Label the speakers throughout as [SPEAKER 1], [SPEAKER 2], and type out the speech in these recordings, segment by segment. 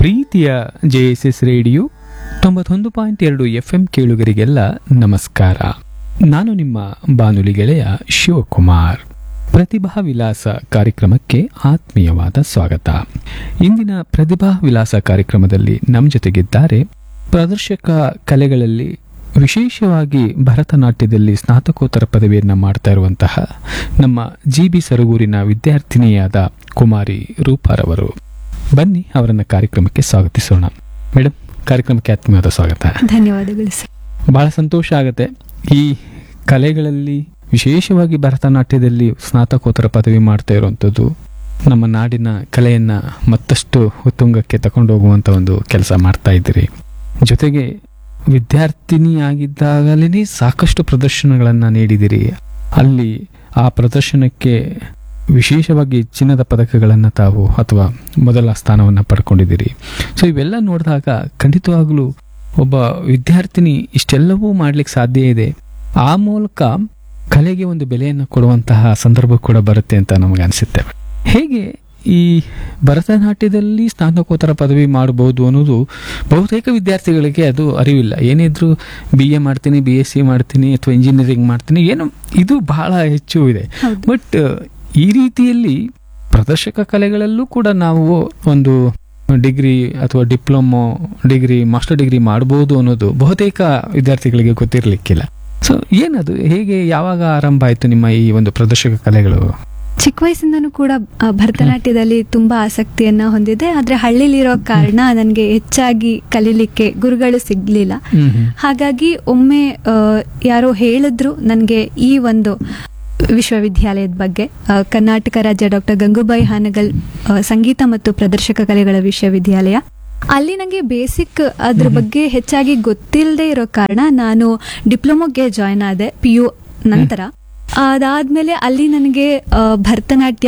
[SPEAKER 1] ಪ್ರೀತಿಯ JSS radio 91.2 FM ಕೇಳುಗರಿಗೆಲ್ಲ ನಮಸ್ಕಾರ. ನಾನು ನಿಮ್ಮ ಬಾನುಲಿ ಗೆಳೆಯ ಶಿವಕುಮಾರ್. ಪ್ರತಿಭಾ ವಿಲಾಸ ಕಾರ್ಯಕ್ರಮಕ್ಕೆ ಆತ್ಮೀಯವಾದ ಸ್ವಾಗತ. ಇಂದಿನ ಪ್ರತಿಭಾ ವಿಲಾಸ ಕಾರ್ಯಕ್ರಮದಲ್ಲಿ ನಮ್ಮ ಜೊತೆಗಿದ್ದಾರೆ ಪ್ರದರ್ಶಕ ಕಲೆಗಳಲ್ಲಿ ವಿಶೇಷವಾಗಿ ಭರತನಾಟ್ಯದಲ್ಲಿ ಸ್ನಾತಕೋತ್ತರ ಪದವಿಯನ್ನು ಮಾಡ್ತಾ ಇರುವಂತಹ ನಮ್ಮ GB ಸರಗೂರಿನ ವಿದ್ಯಾರ್ಥಿನಿಯಾದ ಕುಮಾರಿ ರೂಪಾರವರು. ಬನ್ನಿ ಅವರನ್ನ ಕಾರ್ಯಕ್ರಮಕ್ಕೆ ಸ್ವಾಗತಿಸೋಣ. ಮೇಡಮ್, ಕಾರ್ಯಕ್ರಮಕ್ಕೆ ಆತ್ಮೀಯವಾದ ಸ್ವಾಗತ.
[SPEAKER 2] ಧನ್ಯವಾದಗಳು ಸರ್.
[SPEAKER 1] ಬಹಳ ಸಂತೋಷ ಆಗುತ್ತೆ. ಈ ಕಲೆಗಳಲ್ಲಿ ವಿಶೇಷವಾಗಿ ಭರತನಾಟ್ಯದಲ್ಲಿ ಸ್ನಾತಕೋತ್ತರ ಪದವಿ ಮಾಡ್ತಾ ಇರುವಂಥದ್ದು ನಮ್ಮ ನಾಡಿನ ಕಲೆಯನ್ನ ಮತ್ತಷ್ಟು ಉತ್ತುಂಗಕ್ಕೆ ತಗೊಂಡು ಹೋಗುವಂತ ಒಂದು ಕೆಲಸ ಮಾಡ್ತಾ ಇದ್ದೀರಿ. ಜೊತೆಗೆ ವಿದ್ಯಾರ್ಥಿನಿಯಾಗಿದ್ದಾಗಲೇ ಸಾಕಷ್ಟು ಪ್ರದರ್ಶನಗಳನ್ನು ನೀಡಿದಿರಿ. ಅಲ್ಲಿ ಆ ಪ್ರದರ್ಶನಕ್ಕೆ ವಿಶೇಷವಾಗಿ ಚಿನ್ನದ ಪದಕಗಳನ್ನು ತಾವು ಅಥವಾ ಮೊದಲ ಸ್ಥಾನವನ್ನು ಪಡ್ಕೊಂಡಿದ್ದೀರಿ. ಸೊ ಇವೆಲ್ಲ ನೋಡಿದಾಗ ಖಂಡಿತವಾಗ್ಲೂ ಒಬ್ಬ ವಿದ್ಯಾರ್ಥಿನಿ ಇಷ್ಟೆಲ್ಲವೂ ಮಾಡ್ಲಿಕ್ಕೆ ಸಾಧ್ಯ ಇದೆ. ಆ ಮೂಲಕ ಕಲೆಗೆ ಒಂದು ಬೆಲೆಯನ್ನು ಕೊಡುವಂತಹ ಸಂದರ್ಭ ಕೂಡ ಬರುತ್ತೆ ಅಂತ ನಮಗೆ ಅನಿಸುತ್ತೆ. ಹೇಗೆ ಈ ಭರತನಾಟ್ಯದಲ್ಲಿ ಸ್ನಾತಕೋತ್ತರ ಪದವಿ ಮಾಡಬಹುದು ಅನ್ನೋದು ಬಹುತೇಕ ವಿದ್ಯಾರ್ಥಿಗಳಿಗೆ ಅದು ಅರಿವಿಲ್ಲ. ಏನಿದ್ರು BA ಮಾಡ್ತೀನಿ, BSc ಮಾಡ್ತೀನಿ ಅಥವಾ ಇಂಜಿನಿಯರಿಂಗ್ ಮಾಡ್ತೀನಿ, ಏನು ಇದು ಬಹಳ ಹೆಚ್ಚು ಇದೆ. ಬಟ್ ಈ ರೀತಿಯಲ್ಲಿ ಪ್ರದರ್ಶಕ ಕಲೆಗಳಲ್ಲೂ ಕೂಡ ನಾವು ಒಂದು ಡಿಗ್ರಿ ಅಥವಾ ಡಿಪ್ಲೊಮೊ ಡಿಗ್ರಿ, ಮಾಸ್ಟರ್ ಡಿಗ್ರಿ ಮಾಡಬಹುದು ಅನ್ನೋದು ಬಹುತೇಕ ವಿದ್ಯಾರ್ಥಿಗಳಿಗೆ ಗೊತ್ತಿರಲಿಕ್ಕಿಲ್ಲ. ಸೊ ಏನದು, ಹೇಗೆ, ಯಾವಾಗ ಆರಂಭ ಆಯಿತು ನಿಮ್ಮ ಈ ಒಂದು ಪ್ರದರ್ಶಕ ಕಲೆಗಳು?
[SPEAKER 2] ಚಿಕ್ಕ ವಯಸ್ಸಿಂದನೂ ಕೂಡ ಭರತನಾಟ್ಯದಲ್ಲಿ ತುಂಬಾ ಆಸಕ್ತಿಯನ್ನ ಹೊಂದಿದೆ. ಆದ್ರೆ ಹಳ್ಳಿಲಿರೋ ಕಾರಣ ನನಗೆ ಹೆಚ್ಚಾಗಿ ಕಲೀಲಿಕ್ಕೆ ಗುರುಗಳು ಸಿಗ್ಲಿಲ್ಲ. ಹಾಗಾಗಿ ಒಮ್ಮೆ ಯಾರೋ ಹೇಳಿದ್ರು ನನಗೆ ಈ ಒಂದು ವಿಶ್ವವಿದ್ಯಾಲಯದ ಬಗ್ಗೆ, ಕರ್ನಾಟಕ ರಾಜ್ಯ ಡಾಕ್ಟರ್ ಗಂಗೂಬಾಯಿ ಹಾನಗಲ್ ಸಂಗೀತ ಮತ್ತು ಪ್ರದರ್ಶಕ ಕಲೆಗಳ ವಿಶ್ವವಿದ್ಯಾಲಯ. ಅಲ್ಲಿ ನನಗೆ ಬೇಸಿಕ್ ಅದ್ರ ಬಗ್ಗೆ ಹೆಚ್ಚಾಗಿ ಗೊತ್ತಿಲ್ಲದೆ ಇರೋ ಕಾರಣ ನಾನು ಡಿಪ್ಲೊಮೊಗೆ ಜಾಯ್ನ್ ಆದೆ PU ನಂತರ. ಅದಾದ್ಮೇಲೆ ಅಲ್ಲಿ ನನಗೆ ಭರತನಾಟ್ಯ,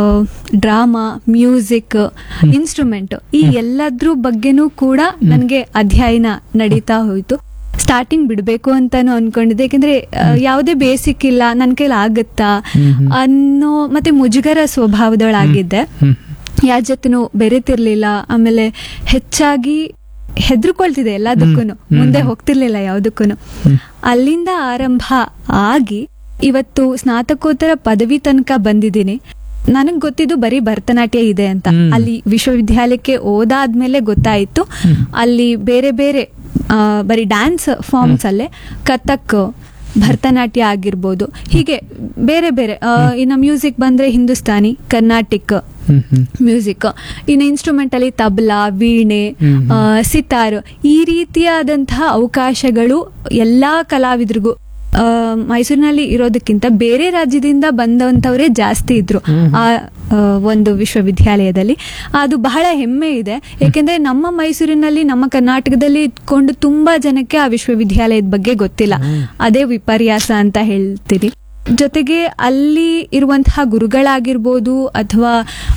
[SPEAKER 2] ಡ್ರಾಮಾ, ಮ್ಯೂಸಿಕ್, ಇನ್ಸ್ಟ್ರೂಮೆಂಟ್ ಈ ಎಲ್ಲದ್ರ ಬಗ್ಗೆನೂ ಕೂಡ ನನಗೆ ಅಧ್ಯಯನ ನಡೀತಾ ಹೋಯ್ತು. ಸ್ಟಾರ್ಟಿಂಗ್ ಬಿಡ್ಬೇಕು ಅಂತಾನು ಅನ್ಕೊಂಡಿದ್ದೆ, ಯಾಕಂದ್ರೆ ಯಾವುದೇ ಬೇಸಿಕ್ ಇಲ್ಲ, ನನ್ನ ಕೈಲಿ ಆಗುತ್ತಾ ಅನ್ನೋ ಮತ್ತೆ ಮುಜುಗರ ಸ್ವಭಾವದೊಳಾಗಿದ್ದೆ. ಯಾರ ಜೊತೆನೂ ಬೆರೆತಿರ್ಲಿಲ್ಲ. ಆಮೇಲೆ ಹೆಚ್ಚಾಗಿ ಹೆದರ್ಕೊಳ್ತಿದೆ ಎಲ್ಲದಕ್ಕೂ, ಮುಂದೆ ಹೋಗ್ತಿರ್ಲಿಲ್ಲ ಯಾವುದಕ್ಕೂ. ಅಲ್ಲಿಂದ ಆರಂಭ ಆಗಿ ಇವತ್ತು ಸ್ನಾತಕೋತ್ತರ ಪದವಿ ತನಕ ಬಂದಿದ್ದೀನಿ. ನನಗ್ ಗೊತ್ತಿದ್ದು ಬರೀ ಭರತನಾಟ್ಯ ಇದೆ ಅಂತ. ಅಲ್ಲಿ ವಿಶ್ವವಿದ್ಯಾಲಯಕ್ಕೆ ಓದಾದ್ಮೇಲೆ ಗೊತ್ತಾಯ್ತು ಅಲ್ಲಿ ಬೇರೆ ಬೇರೆ ಬರೀ ಡ್ಯಾನ್ಸ್ ಫಾರ್ಮ್ಸ್ ಅಲ್ಲೇ ಕಥಕ್, ಭರತನಾಟ್ಯ ಆಗಿರ್ಬೋದು, ಹೀಗೆ ಬೇರೆ ಬೇರೆ. ಇನ್ನು ಮ್ಯೂಸಿಕ್ ಬಂದ್ರೆ ಹಿಂದೂಸ್ತಾನಿ, ಕರ್ನಾಟಿಕ್ ಮ್ಯೂಸಿಕ್, ಇನ್ನು ಇನ್ಸ್ಟ್ರೂಮೆಂಟ್ ಅಲ್ಲಿ ತಬಲಾ, ವೀಣೆ, ಸಿತಾರ್, ಈ ರೀತಿಯಾದಂತಹ ಅವಕಾಶಗಳು ಎಲ್ಲಾ ಕಲಾವಿದರಿಗೂ ಮೈಸೂರಿನಲ್ಲಿ ಇರೋದಕ್ಕಿಂತ ಬೇರೆ ರಾಜ್ಯದಿಂದ ಬಂದಂತವರೇ ಜಾಸ್ತಿ ಇದ್ರು ಆ ಒಂದು ವಿಶ್ವವಿದ್ಯಾಲಯದಲ್ಲಿ. ಅದು ಬಹಳ ಹೆಮ್ಮೆ ಇದೆ, ಯಾಕೆಂದ್ರೆ ನಮ್ಮ ಮೈಸೂರಿನಲ್ಲಿ, ನಮ್ಮ ಕರ್ನಾಟಕದಲ್ಲಿ ಇದ್ಕೊಂಡು ತುಂಬಾ ಜನಕ್ಕೆ ಆ ವಿಶ್ವವಿದ್ಯಾಲಯದ ಬಗ್ಗೆ ಗೊತ್ತಿಲ್ಲ. ಅದೇ ವಿಪರ್ಯಾಸ ಅಂತ ಹೇಳ್ತೀನಿ. ಜೊತೆಗೆ ಅಲ್ಲಿ ಇರುವಂತಹ ಗುರುಗಳಾಗಿರ್ಬೋದು ಅಥವಾ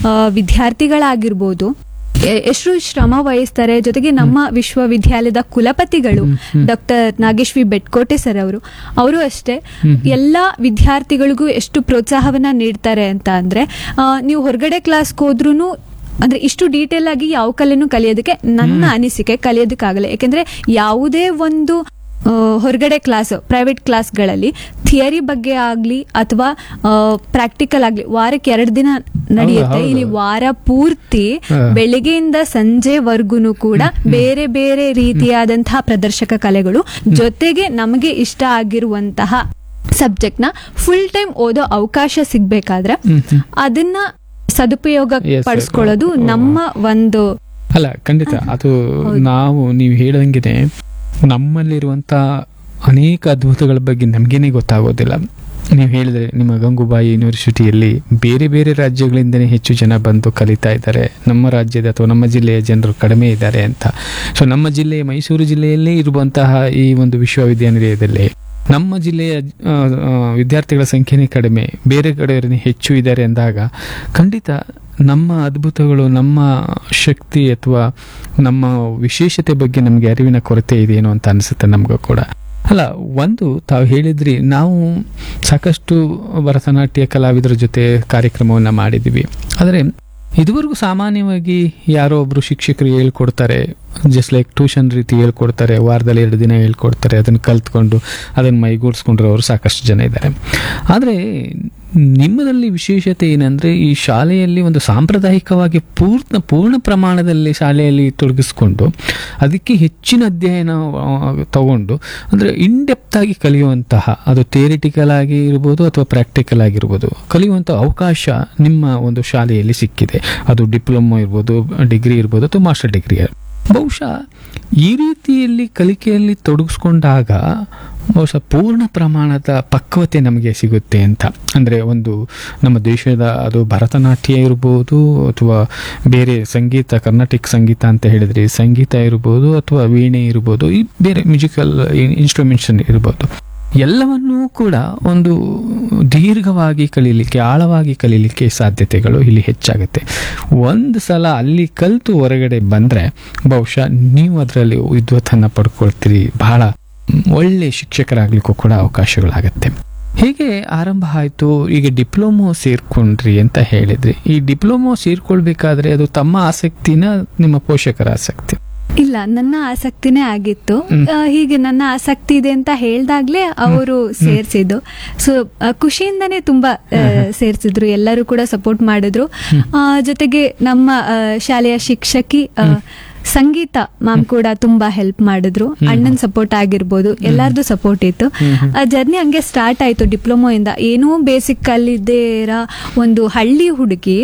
[SPEAKER 2] ವಿದ್ಯಾರ್ಥಿಗಳಾಗಿರ್ಬೋದು ಎಷ್ಟು ಶ್ರಮ ವಹಿಸ್ತಾರೆ. ಜೊತೆಗೆ ನಮ್ಮ ವಿಶ್ವವಿದ್ಯಾಲಯದ ಕುಲಪತಿಗಳು ಡಾಕ್ಟರ್ ನಾಗೇಶ್ ವಿ ಬೆಟ್ಕೋಟೆ ಸರ್ ಅವರು ಅಷ್ಟೇ ಎಲ್ಲಾ ವಿದ್ಯಾರ್ಥಿಗಳಿಗೂ ಎಷ್ಟು ಪ್ರೋತ್ಸಾಹವನ್ನ ನೀಡ್ತಾರೆ ಅಂತ ಅಂದ್ರೆ, ನೀವು ಹೊರಗಡೆ ಕ್ಲಾಸ್ಗೆ ಹೋದ್ರೂ ಅಂದ್ರೆ ಇಷ್ಟು ಡೀಟೇಲ್ ಆಗಿ ಯಾವ ಕಲೆನೂ ಕಲಿಯೋದಕ್ಕೆ ನನ್ನ ಅನಿಸಿಕೆ ಕಲಿಯೋದಕ್ಕಾಗಲ್ಲ. ಯಾಕಂದ್ರೆ ಯಾವುದೇ ಒಂದು ಹೊರಗಡೆ ಕ್ಲಾಸ್, ಪ್ರೈವೇಟ್ ಕ್ಲಾಸ್ಗಳಲ್ಲಿ ಥಿಯರಿ ಬಗ್ಗೆ ಆಗ್ಲಿ ಅಥವಾ ಪ್ರಾಕ್ಟಿಕಲ್ ಆಗ್ಲಿ ವಾರಕ್ಕೆ 2 ದಿನ ನಡೆಯುತ್ತೆ. ಇಲ್ಲಿ ವಾರ ಪೂರ್ತಿ ಬೆಳಿಗ್ಗೆಯಿಂದ ಸಂಜೆವರೆಗೂ ಕೂಡ ಬೇರೆ ಬೇರೆ ರೀತಿಯಾದಂತಹ ಪ್ರದರ್ಶಕ ಕಲೆಗಳು, ಜೊತೆಗೆ ನಮಗೆ ಇಷ್ಟ ಆಗಿರುವಂತಹ ಸಬ್ಜೆಕ್ಟ್ ನ ಫುಲ್ ಟೈಮ್ ಓದೋ ಅವಕಾಶ ಸಿಗ್ಬೇಕಾದ್ರೆ ಅದನ್ನ ಸದುಪಯೋಗ ಪಡಿಸ್ಕೊಳ್ಳೋದು ನಮ್ಮ ಒಂದು
[SPEAKER 1] ಅಲ್ಲ. ಖಂಡಿತ ಅದು ನೀವು ಹೇಳಂಗಿದೆ, ನಮ್ಮಲ್ಲಿರುವಂತ ಅನೇಕ ಅದ್ಭುತಗಳ ಬಗ್ಗೆ ನಮಗೇನೆ ಗೊತ್ತಾಗೋದಿಲ್ಲ. ನೀವು ಹೇಳಿದ್ರೆ ನಿಮ್ಮ ಗಂಗೂಬಾಯಿ ಯೂನಿವರ್ಸಿಟಿಯಲ್ಲಿ ಬೇರೆ ಬೇರೆ ರಾಜ್ಯಗಳಿಂದನೇ ಹೆಚ್ಚು ಜನ ಬಂದು ಕಲಿತಾ ಇದ್ದಾರೆ, ನಮ್ಮ ರಾಜ್ಯದ ಅಥವಾ ನಮ್ಮ ಜಿಲ್ಲೆಯ ಜನರು ಕಡಿಮೆ ಇದ್ದಾರೆ ಅಂತ. ಸೊ ನಮ್ಮ ಜಿಲ್ಲೆಯ ಮೈಸೂರು ಜಿಲ್ಲೆಯಲ್ಲೇ ಇರುವಂತಹ ಈ ಒಂದು ವಿಶ್ವವಿದ್ಯಾನಿಲಯದಲ್ಲಿ ನಮ್ಮ ಜಿಲ್ಲೆಯ ವಿದ್ಯಾರ್ಥಿಗಳ ಸಂಖ್ಯೆನೇ ಕಡಿಮೆ, ಬೇರೆ ಕಡೆ ಹೆಚ್ಚು ಇದ್ದಾರೆ ಅಂದಾಗ ಖಂಡಿತ ನಮ್ಮ ಅದ್ಭುತಗಳು, ನಮ್ಮ ಶಕ್ತಿ ಅಥವಾ ನಮ್ಮ ವಿಶೇಷತೆ ಬಗ್ಗೆ ನಮಗೆ ಅರಿವಿನ ಕೊರತೆ ಇದೆಯೇನೋ ಅಂತ ಅನಿಸುತ್ತೆ ನಮಗೂ ಕೂಡ. ಅಲ್ಲ, ಒಂದು ತಾವು ಹೇಳಿದ್ರಿ, ನಾವು ಸಾಕಷ್ಟು ಭರತನಾಟ್ಯ ಕಲಾವಿದರ ಜೊತೆ ಕಾರ್ಯಕ್ರಮವನ್ನು ಮಾಡಿದ್ದೀವಿ. ಆದರೆ ಇದುವರೆಗೂ ಸಾಮಾನ್ಯವಾಗಿ ಯಾರೋ ಒಬ್ರು ಶಿಕ್ಷಕರು ಹೇಳ್ಕೊಡ್ತಾರೆ, ಜಸ್ಟ್ ಲೈಕ್ ಟ್ಯೂಷನ್ ರೀತಿ ಹೇಳ್ಕೊಡ್ತಾರೆ, ವಾರದಲ್ಲಿ 2 ದಿನ ಹೇಳ್ಕೊಡ್ತಾರೆ, ಅದನ್ನು ಕಲ್ತ್ಕೊಂಡು ಅದನ್ನು ಮೈಗೂಡಿಸ್ಕೊಂಡಿರೋರು ಸಾಕಷ್ಟು ಜನ ಇದ್ದಾರೆ. ಆದರೆ ನಿಮ್ಮದಲ್ಲಿ ವಿಶೇಷತೆ ಏನಂದರೆ, ಈ ಶಾಲೆಯಲ್ಲಿ ಒಂದು ಸಾಂಪ್ರದಾಯಿಕವಾಗಿ ಪೂರ್ಣ ಪ್ರಮಾಣದಲ್ಲಿ ಶಾಲೆಯಲ್ಲಿ ತೊಡಗಿಸ್ಕೊಂಡು ಅದಕ್ಕೆ ಹೆಚ್ಚಿನ ಅಧ್ಯಯನ ತಗೊಂಡು, ಅಂದರೆ ಇನ್ಡೆಪ್ತ್ ಆಗಿ ಕಲಿಯುವಂತಹ, ಅದು ಥಿಯರಿಟಿಕಲ್ ಆಗಿ ಇರ್ಬೋದು ಅಥವಾ ಪ್ರಾಕ್ಟಿಕಲ್ ಆಗಿರ್ಬೋದು, ಕಲಿಯುವಂಥ ಅವಕಾಶ ನಿಮ್ಮ ಒಂದು ಶಾಲೆಯಲ್ಲಿ ಸಿಕ್ಕಿದೆ. ಅದು ಡಿಪ್ಲೊಮೊ ಇರ್ಬೋದು, ಡಿಗ್ರಿ ಇರ್ಬೋದು ಅಥವಾ ಮಾಸ್ಟರ್ ಡಿಗ್ರಿ. ಬಹುಶಃ ಈ ರೀತಿಯಲ್ಲಿ ಕಲಿಕೆಯಲ್ಲಿ ತೊಡಗಿಸ್ಕೊಂಡಾಗ ಬಹುಶಃ ಪೂರ್ಣ ಪ್ರಮಾಣದ ಪಕ್ವತೆ ನಮಗೆ ಸಿಗುತ್ತೆ ಅಂತ. ಅಂದರೆ ಒಂದು ನಮ್ಮ ದೇಶದ ಅದು ಭರತನಾಟ್ಯ ಇರ್ಬೋದು ಅಥವಾ ಬೇರೆ ಸಂಗೀತ, ಕರ್ನಾಟಿಕ್ ಸಂಗೀತ ಅಂತ ಹೇಳಿದ್ರೆ ಸಂಗೀತ ಇರ್ಬೋದು ಅಥವಾ ವೀಣೆ ಇರ್ಬೋದು, ಈ ಬೇರೆ ಮ್ಯೂಸಿಕಲ್ ಇನ್ಸ್ಟ್ರೂಮೆಂಟ್ಸ್ ಇರ್ಬೋದು, ಎಲ್ಲವನ್ನೂ ಕೂಡ ಒಂದು ದೀರ್ಘವಾಗಿ ಕಲೀಲಿಕ್ಕೆ, ಆಳವಾಗಿ ಕಲೀಲಿಕ್ಕೆ ಸಾಧ್ಯತೆಗಳು ಇಲ್ಲಿ ಹೆಚ್ಚಾಗುತ್ತೆ. ಒಂದು ಸಲ ಅಲ್ಲಿ ಕಲಿತು ಹೊರಗಡೆ ಬಂದರೆ ಬಹುಶಃ ನೀವು ಅದರಲ್ಲಿ ವಿದ್ವತ್ತನ್ನು ಪಡ್ಕೊಳ್ತೀರಿ, ಬಹಳ ಒಳ್ಳೆ ಶಿಕ್ಷಕರಾಗಲಿಕ್ಕೂ ಕೂಡ ಅವಕಾಶಗಳಾಗತ್ತೆ. ಹೇಗೆ ಆರಂಭ ಆಯಿತು? ಈಗ ಡಿಪ್ಲೊಮೊ ಸೇರ್ಕೊಂಡ್ರಿ ಅಂತ ಹೇಳಿದ್ರಿ. ಈ ಡಿಪ್ಲೊಮೊ ಸೇರ್ಕೊಳ್ಬೇಕಾದ್ರೆ ಅದು ತಮ್ಮ ಆಸಕ್ತಿನ ನಿಮ್ಮ ಪೋಷಕರ ಆಸಕ್ತಿ?
[SPEAKER 2] ಇಲ್ಲ, ನನ್ನ ಆಸಕ್ತಿನೇ ಆಗಿತ್ತು. ಹೀಗೆ ನನ್ನ ಆಸಕ್ತಿ ಇದೆ ಅಂತ ಹೇಳ್ದಾಗ್ಲೇ ಅವರು ಸೇರ್ಸಿದ್ದು. ಸೊ ಖುಷಿಯಿಂದನೇ ತುಂಬಾ ಸೇರ್ಸಿದ್ರು, ಎಲ್ಲರೂ ಕೂಡ ಸಪೋರ್ಟ್ ಮಾಡಿದ್ರು. ಜೊತೆಗೆ ನಮ್ಮ ಶಾಲೆಯ ಶಿಕ್ಷಕಿ ಸಂಗೀತ ಮ್ಯಾಮ್ ಕೂಡ ತುಂಬಾ ಹೆಲ್ಪ್ ಮಾಡಿದ್ರು. ಅಣ್ಣನ್ ಸಪೋರ್ಟ್ ಆಗಿರ್ಬೋದು, ಎಲ್ಲಾರ್ದು ಸಪೋರ್ಟ್ ಇತ್ತು. ಆ ಜರ್ನಿ ಹಂಗೆ ಸ್ಟಾರ್ಟ್ ಆಯ್ತು. ಡಿಪ್ಲೊಮೊ ಇಂದ ಏನೂ ಬೇಸಿಕ್ ಕಲಿದೇರ ಒಂದು ಹಳ್ಳಿ ಹುಡುಗಿ,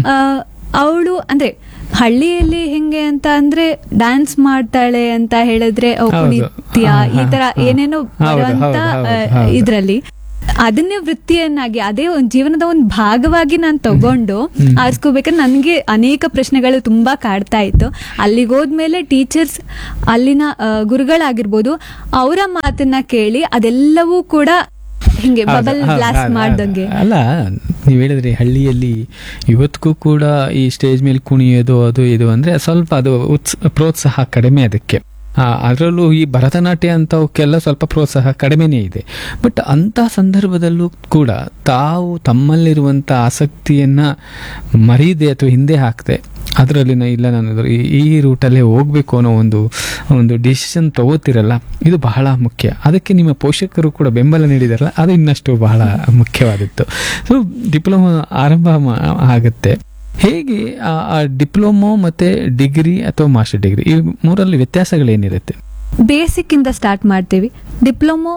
[SPEAKER 2] ಅವಳು ಅಂದ್ರೆ ಹಳ್ಳಿಯಲ್ಲಿ ಹೆಂಗೆ ಅಂತ ಅಂದ್ರೆ ಡ್ಯಾನ್ಸ್ ಮಾಡ್ತಾಳೆ ಅಂತ ಹೇಳಿದ್ರೆ ಕುಣಿತ್ಯ ಈ ತರ ಏನೇನೋ ಬರುವಂತ ಇದ್ರಲ್ಲಿ ಅದನ್ನೇ ವೃತ್ತಿಯನ್ನಾಗಿ, ಅದೇ ಒಂದು ಜೀವನದ ಒಂದು ಭಾಗವಾಗಿ ನಾನು ತಗೊಂಡು ಆರಿಸ್ಕೋಬೇಕಾದ್ರೆ ನನಗೆ ಅನೇಕ ಪ್ರಶ್ನೆಗಳು ತುಂಬಾ ಕಾಡ್ತಾ ಇತ್ತು. ಅಲ್ಲಿಗೆ ಹೋದ್ಮೇಲೆ ಟೀಚರ್ಸ್, ಅಲ್ಲಿನ ಗುರುಗಳಾಗಿರ್ಬೋದು, ಅವರ ಮಾತನ್ನ ಕೇಳಿ ಅದೆಲ್ಲವೂ ಕೂಡ ಹಿಂಗೆ ಬಬಲ್ ಬ್ಲಾಸ್ಟ್ ಮಾಡ್ದಂಗೆ.
[SPEAKER 1] ಅಲ್ಲ, ನೀವು ಹೇಳಿದ್ರಿ ಹಳ್ಳಿಯಲ್ಲಿ ಇವತ್ತಿಗೂ ಕೂಡ ಈ ಸ್ಟೇಜ್ ಮೇಲೆ ಕುಣಿಯೋದು ಅದು ಇದು ಅಂದ್ರೆ ಸ್ವಲ್ಪ ಅದು ಪ್ರೋತ್ಸಾಹ ಕಡಿಮೆ ಅದಕ್ಕೆ. ಅದರಲ್ಲೂ ಈ ಭರತನಾಟ್ಯ ಅಂತವಕ್ಕೆಲ್ಲ ಸ್ವಲ್ಪ ಪ್ರೋತ್ಸಾಹ ಕಡಿಮೆನೇ ಇದೆ. ಬಟ್ ಅಂಥ ಸಂದರ್ಭದಲ್ಲೂ ಕೂಡ ತಾವು ತಮ್ಮಲ್ಲಿರುವಂಥ ಆಸಕ್ತಿಯನ್ನ ಮರೀದೆ ಅಥವಾ ಹಿಂದೆ ಹಾಕದೆ ಅದರಲ್ಲಿನ ಇಲ್ಲ ನಾನು ಈ ರೂಟಲ್ಲೇ ಹೋಗ್ಬೇಕು ಅನ್ನೋ ಒಂದು ಡಿಸಿಷನ್ ತಗೋತಿರಲ್ಲ, ಇದು ಬಹಳ ಮುಖ್ಯ. ಅದಕ್ಕೆ ನಿಮ್ಮ ಪೋಷಕರು ಕೂಡ ಬೆಂಬಲ ನೀಡಿದಾರಲ್ಲ, ಅದು ಇನ್ನಷ್ಟು ಬಹಳ ಮುಖ್ಯವಾದಿತ್ತು. ಸೊ ಡಿಪ್ಲೊಮಾ ಆರಂಭ ಆಗುತ್ತೆ. ಹೇಗೆ ಆ ಡಿಪ್ಲೊಮೊ ಮತ್ತೆ ಡಿಗ್ರಿ ಅಥವಾ ಮಾಸ್ಟರ್ ಡಿಗ್ರಿ ಈ ಮೂರಲ್ಲಿ ವ್ಯತ್ಯಾಸಗಳೇನಿರುತ್ತೆ?
[SPEAKER 2] ಬೇಸಿಕ್ ಇಂದ ಸ್ಟಾರ್ಟ್ ಮಾಡ್ತೀವಿ. ಡಿಪ್ಲೊಮೊ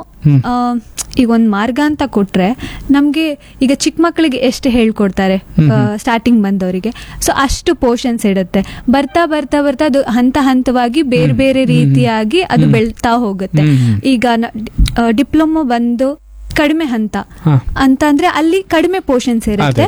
[SPEAKER 2] ಈಗ ಒಂದು ಮಾರ್ಗ ಅಂತ ಕೊಟ್ರೆ ನಮ್ಗೆ ಈಗ ಚಿಕ್ಕ ಮಕ್ಕಳಿಗೆ ಎಷ್ಟು ಹೇಳ್ಕೊಡ್ತಾರೆ ಸ್ಟಾರ್ಟಿಂಗ್ ಬಂದವರಿಗೆ, ಸೊ ಅಷ್ಟು ಪೋರ್ಷನ್ಸ್ ಇಡುತ್ತೆ. ಬರ್ತಾ ಬರ್ತಾ ಬರ್ತಾ ಅದು ಹಂತವಾಗಿ ಬೇರೆ ಬೇರೆ ರೀತಿಯಾಗಿ ಅದು ಬೆಳ್ತಾ ಹೋಗುತ್ತೆ. ಈಗ ಡಿಪ್ಲೊಮೊ ಬಂದು ಕಡಿಮೆ ಹಂತ ಅಂತ ಅಂದ್ರೆ ಅಲ್ಲಿ ಕಡಿಮೆ ಪೋರ್ಷನ್ಸ್ ಇರುತ್ತೆ.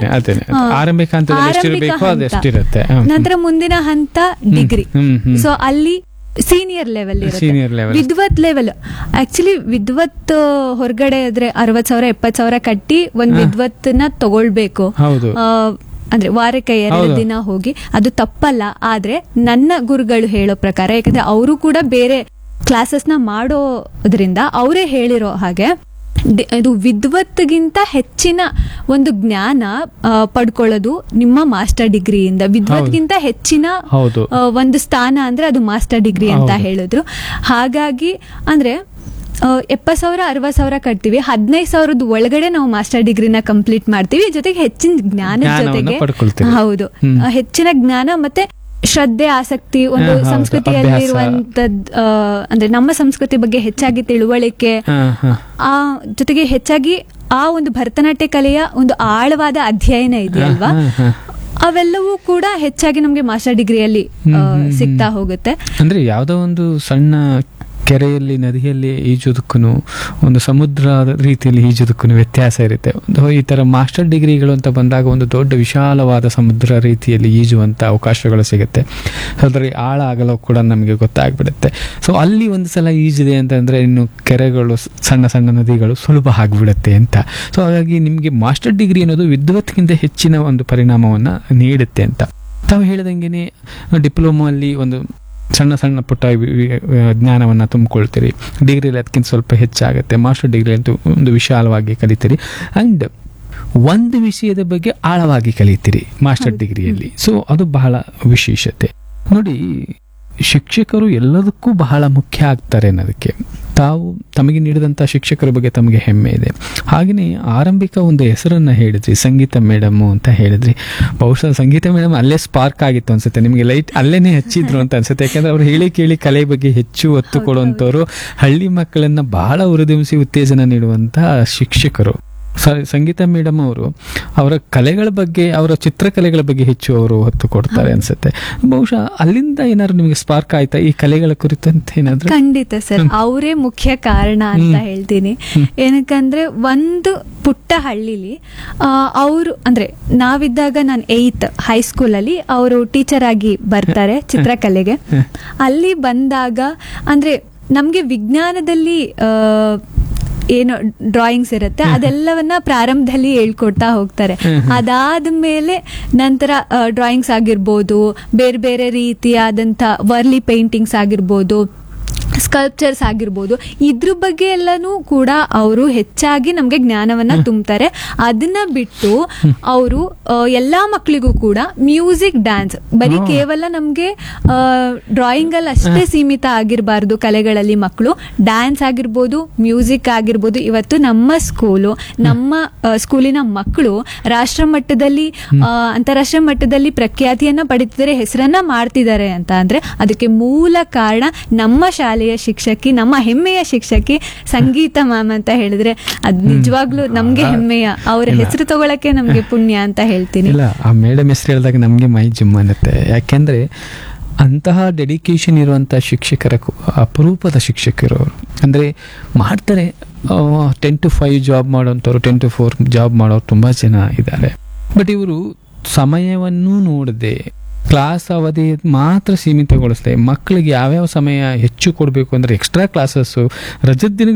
[SPEAKER 2] ನಂತರ ಮುಂದಿನ ಹಂತ ಡಿಗ್ರಿ. ಸೊ ಅಲ್ಲಿ ಸೀನಿಯರ್ ಲೆವೆಲ್ ಇರುತ್ತೆ, ವಿದ್ವತ್ ಲೆವೆಲ್. ಆಕ್ಚುಲಿ ವಿದ್ವತ್ ಹೊರಗಡೆ ಆದ್ರೆ 60,000 70,000 ಕಟ್ಟಿ ಒಂದ್ ವಿದ್ವತ್ನ ತಗೊಳ್ಬೇಕು. ಅಂದ್ರೆ ವಾರಕ್ಕೆ 2 ದಿನ ಹೋಗಿ, ಅದು ತಪ್ಪಲ್ಲ. ಆದ್ರೆ ನನ್ನ ಗುರುಗಳು ಹೇಳೋ ಪ್ರಕಾರ, ಯಾಕಂದ್ರೆ ಅವರು ಕೂಡ ಬೇರೆ ಕ್ಲಾಸಸ್ ನ ಮಾಡೋದ್ರಿಂದ ಅವರೇ ಹೇಳಿರೋ ಹಾಗೆ, ಇದು ವಿದ್ವತ್ಗಿಂತ ಹೆಚ್ಚಿನ ಒಂದು ಜ್ಞಾನ ಪಡ್ಕೊಳ್ಳೋದು ನಿಮ್ಮ ಮಾಸ್ಟರ್ ಡಿಗ್ರಿಯಿಂದ. ವಿದ್ವತ್ಗಿಂತ ಹೆಚ್ಚಿನ ಒಂದು ಸ್ಥಾನ ಅಂದ್ರೆ ಅದು ಮಾಸ್ಟರ್ ಡಿಗ್ರಿ ಅಂತ ಹೇಳಿದ್ರು. ಹಾಗಾಗಿ ಅಂದ್ರೆ 70,000 60,000 ಕಟ್ತೀವಿ, 15,000 ಒಳಗಡೆ ನಾವು ಮಾಸ್ಟರ್ ಡಿಗ್ರಿನ ಕಂಪ್ಲೀಟ್ ಮಾಡ್ತೀವಿ. ಜೊತೆಗೆ ಹೆಚ್ಚಿನ ಜ್ಞಾನದ ಜೊತೆಗೆ ಹೌದು ಹೆಚ್ಚಿನ ಜ್ಞಾನ ಮತ್ತೆ ಶ್ರದ್ಧೆ, ಆಸಕ್ತಿ, ಒಂದು ಸಂಸ್ಕೃತಿಯಲ್ಲಿರುವಂತದ್ ಅಂದ್ರೆ ನಮ್ಮ ಸಂಸ್ಕೃತಿ ಬಗ್ಗೆ ಹೆಚ್ಚಾಗಿ ತಿಳುವಳಿಕೆ, ಆ ಜೊತೆಗೆ ಹೆಚ್ಚಾಗಿ ಆ ಒಂದು ಭರತನಾಟ್ಯ ಕಲೆಯ ಒಂದು ಆಳವಾದ ಅಧ್ಯಯನ ಇದೆಯಲ್ವಾ, ಅವೆಲ್ಲವೂ ಕೂಡ ಹೆಚ್ಚಾಗಿ ನಮ್ಗೆ ಮಾಸ್ಟರ್ ಡಿಗ್ರಿಯಲ್ಲಿ ಸಿಗ್ತಾ ಹೋಗುತ್ತೆ.
[SPEAKER 1] ಅಂದ್ರೆ ಯಾವ್ದೋ ಒಂದು ಸಣ್ಣ ಕೆರೆಯಲ್ಲಿ, ನದಿಯಲ್ಲಿ ಈಜೋದಕ್ಕೂ ಒಂದು ಸಮುದ್ರ ರೀತಿಯಲ್ಲಿ ಈಜೋದಕ್ಕೂ ವ್ಯತ್ಯಾಸ ಇರುತ್ತೆ. ಈ ತರ ಮಾಸ್ಟರ್ ಡಿಗ್ರಿಗಳು ಅಂತ ಬಂದಾಗ ಒಂದು ದೊಡ್ಡ ವಿಶಾಲವಾದ ಸಮುದ್ರ ರೀತಿಯಲ್ಲಿ ಈಜುವಂತ ಅವಕಾಶಗಳು ಸಿಗುತ್ತೆ. ಅದರ ಆಳ ಆಗಲು ಕೂಡ ನಮಗೆ ಗೊತ್ತಾಗ್ಬಿಡುತ್ತೆ. ಸೊ ಅಲ್ಲಿ ಒಂದು ಸಲ ಈಜಿದೆ ಅಂತಂದ್ರೆ ಇನ್ನು ಕೆರೆಗಳು, ಸಣ್ಣ ಸಣ್ಣ ನದಿಗಳು ಸುಲಭ ಆಗಿಬಿಡುತ್ತೆ ಅಂತ. ಸೊ ಹಾಗಾಗಿ ನಿಮಗೆ ಮಾಸ್ಟರ್ ಡಿಗ್ರಿ ಅನ್ನೋದು ವಿದ್ವತ್ಗಿಂತ ಹೆಚ್ಚಿನ ಒಂದು ಪರಿಣಾಮವನ್ನ ನೀಡುತ್ತೆ ಅಂತ. ತಾವು ಹೇಳಿದಂಗೆನೆ ಡಿಪ್ಲೊಮೊ ಅಲ್ಲಿ ಒಂದು ಸಣ್ಣ ಸಣ್ಣ ಪುಟ್ಟ ಜ್ಞಾನವನ್ನು ತುಂಬಿಕೊಳ್ತೀರಿ. ಡಿಗ್ರಿಯಲ್ಲಿ ಅದಕ್ಕಿಂತ ಸ್ವಲ್ಪ ಹೆಚ್ಚಾಗುತ್ತೆ. ಮಾಸ್ಟರ್ ಡಿಗ್ರಿ ಅಂತೂ ಒಂದು ವಿಶಾಲವಾಗಿ ಕಲಿತೀರಿ. ಆ್ಯಂಡ್ ಒಂದು ವಿಷಯದ ಬಗ್ಗೆ ಆಳವಾಗಿ ಕಲಿತೀರಿ ಮಾಸ್ಟರ್ ಡಿಗ್ರಿಯಲ್ಲಿ. ಸೊ ಅದು ಬಹಳ ವಿಶೇಷತೆ ನೋಡಿ. ಶಿಕ್ಷಕರು ಎಲ್ಲದಕ್ಕೂ ಬಹಳ ಮುಖ್ಯ ಆಗ್ತಾರೆ ಅನ್ನೋದಕ್ಕೆ ತಾವು ತಮಗೆ ನೀಡಿದಂಥ ಶಿಕ್ಷಕರ ಬಗ್ಗೆ ತಮಗೆ ಹೆಮ್ಮೆ ಇದೆ. ಹಾಗೆಯೇ ಆರಂಭಿಕ ಒಂದು ಹೆಸರನ್ನು ಹೇಳಿದ್ರಿ, ಸಂಗೀತ ಮೇಡಮು ಅಂತ ಹೇಳಿದ್ರಿ. ಬಹುಶಃ ಸಂಗೀತ ಮೇಡಮ್ ಅಲ್ಲೇ ಸ್ಪಾರ್ಕ್ ಆಗಿತ್ತು ಅನ್ಸುತ್ತೆ, ನಿಮಗೆ ಲೈಟ್ ಅಲ್ಲೇನೆ ಹಚ್ಚಿದ್ರು ಅಂತ ಅನ್ಸುತ್ತೆ. ಯಾಕಂದ್ರೆ ಅವ್ರು ಹೇಳಿ ಕೇಳಿ ಕಲೆ ಬಗ್ಗೆ ಹೆಚ್ಚು ಒತ್ತು ಕೊಡುವಂಥವ್ರು, ಹಳ್ಳಿ ಮಕ್ಕಳನ್ನ ಬಹಳ ಉರಿದುಂಬಿಸಿ ಉತ್ತೇಜನ ನೀಡುವಂಥ ಶಿಕ್ಷಕರು. ಸಂಗೀತ ಮೇಡಮ್ ಅವರು ಅವರ ಕಲೆಗಳ ಬಗ್ಗೆ, ಅವರ ಚಿತ್ರಕಲೆಗಳ ಬಗ್ಗೆ ಹೆಚ್ಚು ಅವರು ಒತ್ತು ಕೊಡ್ತಾರೆ ಅನ್ಸುತ್ತೆ. ಬಹುಶಃ ಅಲ್ಲಿಂದ ಏನಾದ್ರು ನಿಮಗೆ ಸ್ಪಾರ್ಕ್ ಆಯ್ತಾ ಈ ಕಲೆಗಳ ಕುರಿತಂತೆ ಏನಾದ್ರು?
[SPEAKER 2] ಖಂಡಿತ ಸರ್, ಅವರೇ ಮುಖ್ಯ ಕಾರಣ ಅಂತ ಹೇಳ್ತೀನಿ. ಏನಕ್ಕಂದ್ರೆ ಒಂದು ಪುಟ್ಟ ಹಳ್ಳಿಲಿ ಅವರು ಅಂದ್ರೆ ನಾವಿದ್ದಾಗ ನಾನು 8th ಹೈಸ್ಕೂಲಲ್ಲಿ ಅವರು ಟೀಚರ್ ಆಗಿ ಬರ್ತಾರೆ ಚಿತ್ರಕಲೆಗೆ. ಅಲ್ಲಿ ಬಂದಾಗ ಅಂದ್ರೆ ನಮ್ಗೆ ವಿಜ್ಞಾನದಲ್ಲಿ ಏನು ಡ್ರಾಯಿಂಗ್ಸ್ ಇರುತ್ತೆ ಅದೆಲ್ಲವನ್ನ ಪ್ರಾರಂಭದಲ್ಲಿ ಹೇಳ್ಕೊಡ್ತಾ ಹೋಗ್ತಾರೆ. ಅದಾದ್ಮೇಲೆ ನಂತರ ಡ್ರಾಯಿಂಗ್ಸ್ ಆಗಿರ್ಬೋದು, ಬೇರೆ ಬೇರೆ ರೀತಿಯಾದಂಥ ವರ್ಲಿ ಪೇಂಟಿಂಗ್ಸ್ ಆಗಿರ್ಬೋದು, ಸ್ಕಲ್ಪ್ಚರ್ಸ್ ಆಗಿರ್ಬೋದು, ಇದ್ರ ಬಗ್ಗೆ ಎಲ್ಲನೂ ಕೂಡ ಅವರು ಹೆಚ್ಚಾಗಿ ನಮಗೆ ಜ್ಞಾನವನ್ನ ತುಂಬ್ತಾರೆ. ಅದನ್ನ ಬಿಟ್ಟು ಅವರು ಎಲ್ಲಾ ಮಕ್ಕಳಿಗೂ ಕೂಡ ಮ್ಯೂಸಿಕ್, ಡ್ಯಾನ್ಸ್, ಬರೀ ಕೇವಲ ನಮ್ಗೆ ಡ್ರಾಯಿಂಗ್ ಅಲ್ಲಿ ಅಷ್ಟೇ ಸೀಮಿತ ಆಗಿರಬಾರ್ದು ಕಲೆಗಳಲ್ಲಿ. ಮಕ್ಕಳು ಡ್ಯಾನ್ಸ್ ಆಗಿರ್ಬೋದು, ಮ್ಯೂಸಿಕ್ ಆಗಿರ್ಬೋದು. ಇವತ್ತು ನಮ್ಮ ಸ್ಕೂಲಿನ ಮಕ್ಕಳು ರಾಷ್ಟ್ರ ಮಟ್ಟದಲ್ಲಿ, ಅಂತಾರಾಷ್ಟ್ರೀಯ ಮಟ್ಟದಲ್ಲಿ ಪ್ರಖ್ಯಾತಿಯನ್ನ ಪಡಿತಿದ್ದಾರೆ, ಹೆಸರನ್ನ ಮಾಡ್ತಿದ್ದಾರೆ ಅಂತ ಅಂದ್ರೆ ಅದಕ್ಕೆ ಮೂಲ ಕಾರಣ ನಮ್ಮ ಶಾಲೆಯ ಶಿಕ್ಷಕಿ, ನಮ್ಮ ಹೆಮ್ಮೆಯ ಶಿಕ್ಷಕಿ ಸಂಗೀತ ಮ್ಯಾಮ್ ಅಂತ ಹೇಳಿದ್ರೆ ಅದ್ ನಿಜವಾಗ್ಲೂ ನಮ್ಗೆ ಹೆಮ್ಮೆಯ. ಅವರ ಹೆಸರು ತಗೊಳಕ್ಕೆ ನಮ್ಗೆ ಪುಣ್ಯ ಅಂತ ಹೇಳ್ತೀನಿ.
[SPEAKER 1] ಇಲ್ಲ, ಆ ಮೇಡಮ್ ಹೆಸರು ಹೇಳಿದಾಗ ನಮ್ಗೆ ಮೈ ಜುಮ್ ಅನ್ನತ್ತೆ. ಯಾಕೆಂದ್ರೆ ಅಂತಹ ಡೆಡಿಕೇಶನ್ ಇರುವಂತಹ ಶಿಕ್ಷಕರ ಅಪರೂಪದ ಶಿಕ್ಷಕರು ಅವರು. ಅಂದ್ರೆ ಮಾಡ್ತಾರೆ 10 to 5 ಜಾಬ್ ಮಾಡೋಂಥವ್ರು, 10 to 4 ಜಾಬ್ ಮಾಡೋರು ತುಂಬಾ ಜನ ಇದ್ದಾರೆ. ಬಟ್ ಇವರು ಸಮಯವನ್ನು ನೋಡದೆ ಕ್ಲಾಸ್ ಅವಧಿ ಮಾತ್ರ ಸೀಮಿತಗೊಳಿಸ್ದೆ ಮಕ್ಕಳಿಗೆ ಯಾವ್ಯಾವ ಸಮಯ ಹೆಚ್ಚು ಕೊಡಬೇಕು ಅಂದ್ರೆ ಎಕ್ಸ್ಟ್ರಾ ಕ್ಲಾಸಸ್ಸು, ರಜದ ದಿನ